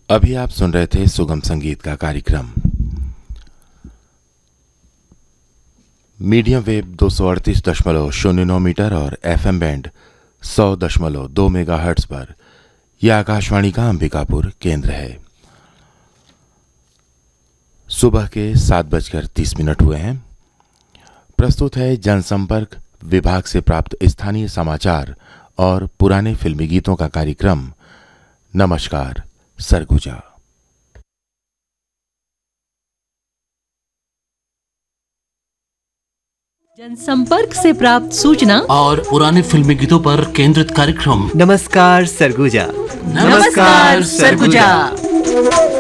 अभी आप सुन रहे थे सुगम संगीत का कार्यक्रम। मीडियम वेव 238.09 मीटर और FM बैंड 100.2 मेगाहर्ट्ज पर यह आकाशवाणी का अंबिकापुर केंद्र है। सुबह के 7:30 हुए हैं। प्रस्तुत है जनसंपर्क विभाग से प्राप्त स्थानीय समाचार और पुराने फिल्मी गीतों का कार्यक्रम नमस्कार सरगुजा। जनसंपर्क से प्राप्त सूचना और पुराने फिल्मी गीतों पर केंद्रित कार्यक्रम नमस्कार सरगुजा। नमस्कार सरगुजा।